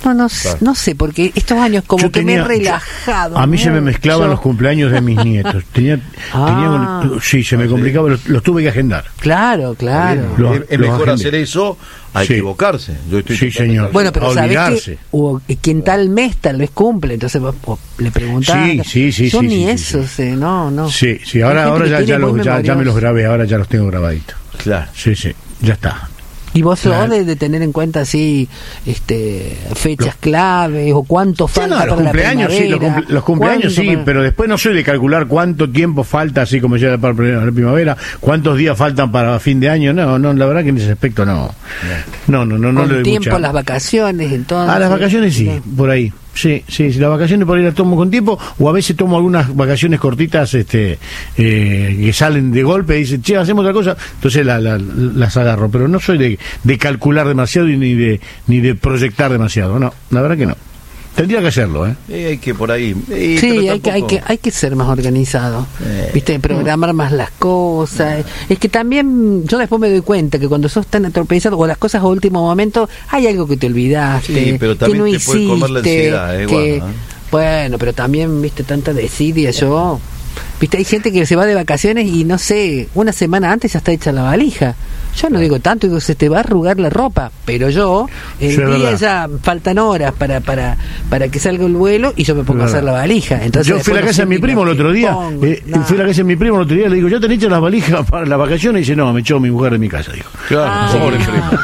No sé, porque estos años como que me he relajado. A mí se me mezclaban los cumpleaños de mis nietos. Sí, se me complicaba, los tuve que agendar. Claro. Es mejor hacer eso a equivocarse. Yo estoy señor. Bueno, pero sabés que quien tal mes tal vez cumple, entonces vos le preguntás. Sí. Yo ni eso sé, no. Sí, ahora ya me los grabé, ahora ya los tengo grabaditos. Claro. Sí, ya está. ¿Y vos sos de tener en cuenta así fechas claves o cuánto falta los para cumpleaños, la primavera? Sí, los cumpleaños sí, pero después no soy de calcular cuánto tiempo falta, así como llega para la primavera, cuántos días faltan para fin de año. No, la verdad que en ese aspecto no le doy tiempo, mucha. Las vacaciones, entonces. Las vacaciones sí, por ahí. Sí, las vacaciones por ahí las tomo con tiempo, o a veces tomo algunas vacaciones cortitas que salen de golpe y dicen, che, hacemos otra cosa, entonces las agarro, pero no soy de calcular demasiado y ni de proyectar demasiado, no, la verdad que no. Tendría que hacerlo, hay que por ahí. Sí, hay que ser más organizado, ¿viste? Programar más las cosas. Es que también yo después me doy cuenta que cuando sos tan atorpedizado con las cosas a último momento, hay algo que te olvidaste, sí, pero también que no te puede comer la ansiedad, bueno, pero también, viste, tanta desidia viste, hay gente que se va de vacaciones y no sé, una semana antes ya está hecha la valija. Yo no digo tanto, digo, se te va a arrugar la ropa, pero el día ya faltan horas para que salga el vuelo y yo me pongo a hacer la valija. Entonces, yo fui a la casa de mi primo el otro día, le digo, ¿ya tenés hechas las valijas para las vacaciones? Y dice, no, me echó mi mujer de mi casa, dijo. Claro, pobre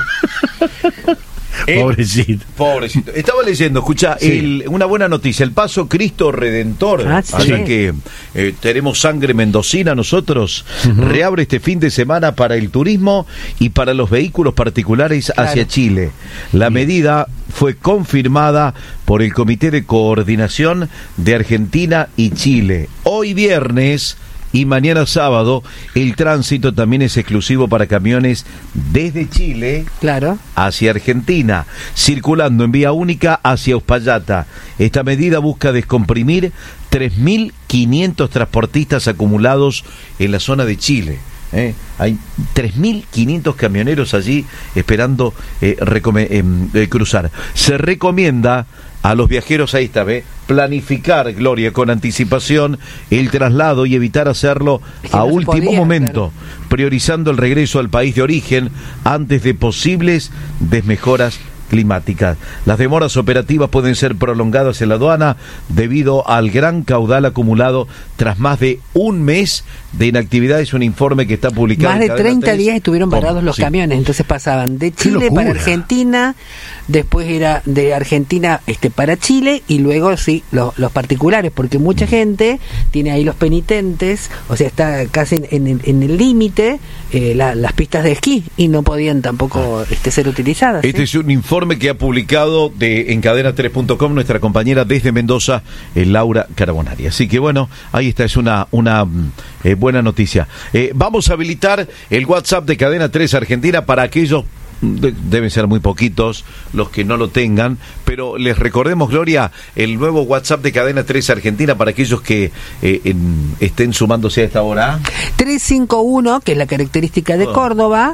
primo. Pobrecito. Estaba leyendo, escucha, una buena noticia, el Paso Cristo Redentor, allá que tenemos sangre mendocina nosotros, reabre este fin de semana para el turismo y para los vehículos particulares hacia Chile. La medida fue confirmada por el Comité de Coordinación de Argentina y Chile. Hoy viernes y mañana sábado el tránsito también es exclusivo para camiones desde Chile hacia Argentina, circulando en vía única hacia Uspallata. Esta medida busca descomprimir 3.500 transportistas acumulados en la zona de Chile. Hay 3.500 camioneros allí esperando cruzar. Se recomienda a los viajeros, ahí está, planificar, Gloria, con anticipación el traslado y evitar hacerlo a último momento, priorizando el regreso al país de origen antes de posibles desmejoras climáticas. Las demoras operativas pueden ser prolongadas en la aduana debido al gran caudal acumulado tras más de un mes de inactividad. Es un informe que está publicado. Más de 30 días estuvieron parados los camiones, entonces pasaban de Chile para Argentina, después era de Argentina para Chile y luego los particulares, porque mucha gente tiene ahí los penitentes, o sea, está casi en el límite las pistas de esquí y no podían tampoco ser utilizadas. Este es un informe que ha publicado en cadena3.com nuestra compañera desde Mendoza, Laura Carbonari. Así que bueno, ahí está, es una buena noticia. Vamos a habilitar el WhatsApp de Cadena 3 Argentina para aquellos, deben ser muy poquitos los que no lo tengan, pero les recordemos, Gloria, el nuevo WhatsApp de Cadena 3 Argentina para aquellos que estén sumándose a esta hora. 351, que es la característica de Córdoba,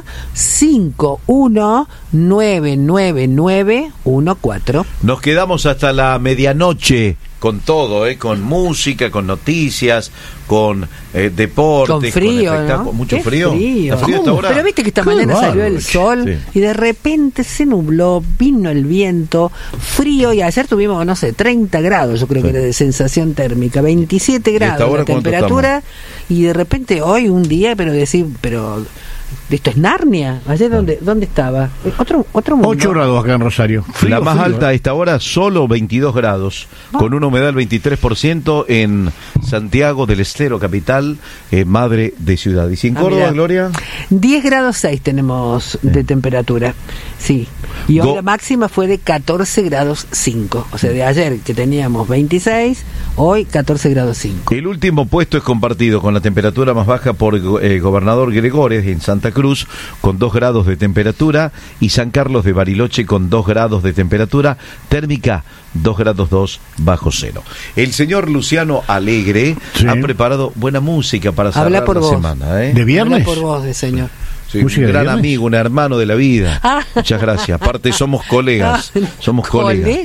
519914. Nos quedamos hasta la medianoche con todo, con música, con noticias, con deportes, con frío, con espectáculos. ¿No? Mucho ¿Qué frío. ¿Está frío hasta ahora? Pero viste que esta mañana salió el sol y de repente se nubló, vino el viento, frío, y ayer tuvimos, no sé, 30 grados, yo creo que era de sensación térmica, 27 grados la temperatura, y de repente hoy un día, pero esto es Narnia. Ayer ¿dónde estaba? Otro mundo. 8 grados acá en Rosario. La más alta a esta hora, solo 22 grados, con una humedad del 23% en Santiago del Estero, capital, madre de ciudad. ¿Y si en Córdoba, Gloria? 10 grados 6 tenemos de temperatura, sí. Y hoy la máxima fue de 14 grados 5. O sea, de ayer que teníamos 26, hoy 14 grados 5. El último puesto es compartido con la temperatura más baja por Gobernador Gregores en Santa Cruz, con 2 grados de temperatura, y San Carlos de Bariloche con 2 grados de temperatura, térmica 2 grados 2 bajo cero. El señor Luciano Alegre ha preparado buena música para cerrar la semana. ¿De viernes? Habla por vos, señor. Sí, un gran amigo, un hermano de la vida. Muchas gracias. Aparte somos colegas. Somos colegas.